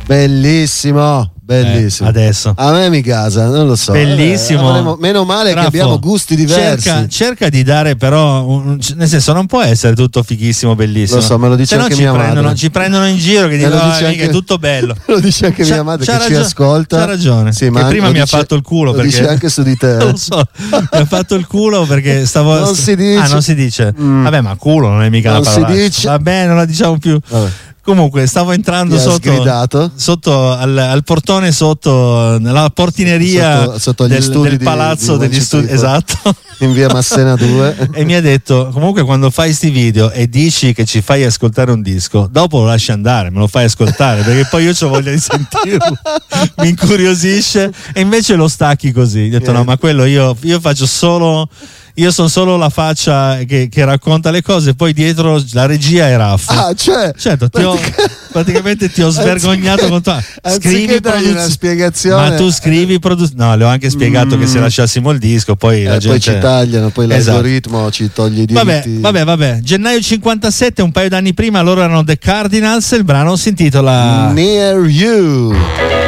Bellissimo. Bellissimo. Adesso a me mi casa, non lo so. Bellissimo. Meno male Raffo, che abbiamo gusti diversi. Cerca di dare, però, nel senso, non può essere tutto fighissimo, bellissimo. Lo so, me lo dice anche mia madre. Ci prendono in giro che dicono che è tutto bello. Me lo dice anche mia madre che ci ascolta. C'ha ragione. Sì, che prima mi ha fatto il culo. Lo perché dice anche su di te. Lo so, mi ha fatto il culo perché stavo. Non si dice. Ah, non si dice. Vabbè, ma culo non è mica non una parola. Si dice. Vabbè, non la diciamo più. Vabbè. Comunque stavo entrando sotto al portone, sotto nella portineria sotto gli studi del palazzo degli studi, esatto, in via Massena 2. E mi ha detto: comunque quando fai sti video e dici che ci fai ascoltare un disco, dopo lo lasci andare, me lo fai ascoltare perché poi io ho voglia di sentirlo, mi incuriosisce, e invece lo stacchi così. Ho detto no, ma quello io faccio solo. Io sono solo la faccia che racconta le cose, poi dietro la regia è Raffo. Ah, cioè, certo, praticamente ti ho svergognato con tua. Scrivi una spiegazione. Ma tu scrivi no, le ho anche spiegato che se lasciassimo il disco poi la gente... poi ci tagliano, poi l'algoritmo ci toglie i diritti. Vabbè. Gennaio 57, un paio d'anni prima, loro erano The Cardinals, il brano si intitola Near You.